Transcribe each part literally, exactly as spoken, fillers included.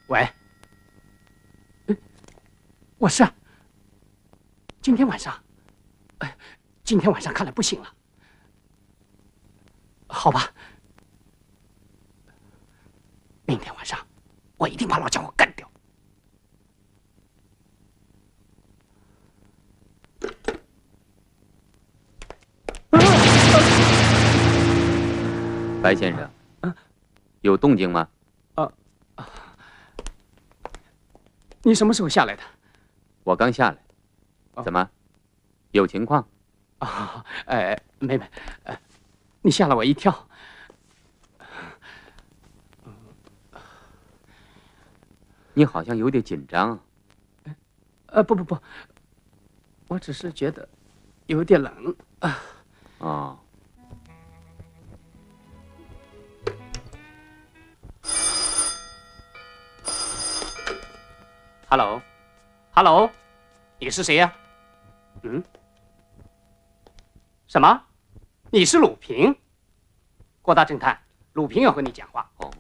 喂，我是啊，今天晚上，哎，今天晚上看来不行了。好吧，明天晚上我一定把老家伙干掉。 白先生，啊、有动静吗？ 啊啊！你什么时候下来的？ 我刚下来。怎么？有情况？ 啊，哎，妹妹，哎，你吓了我一跳。 你好像有点紧张。 呃，不不不，我只是觉得有点冷啊。 哦。 Hello，Hello， 你是谁呀？嗯？什么？你是鲁平？郭大侦探，鲁平要和你讲话。 哦。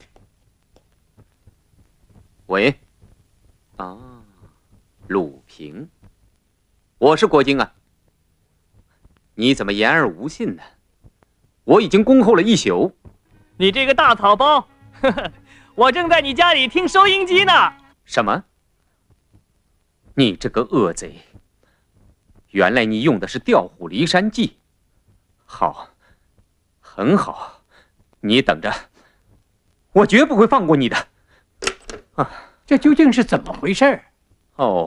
喂。啊，鲁平，我是郭京啊。你怎么言而无信呢？我已经恭候了一宿。 你这个大草包，呵呵，我正在你家里听收音机呢。 什么？你这个恶贼！原来你用的是调虎离山计。好，很好，你等着，我绝不会放过你的。啊， 这究竟是怎么回事？ 哦，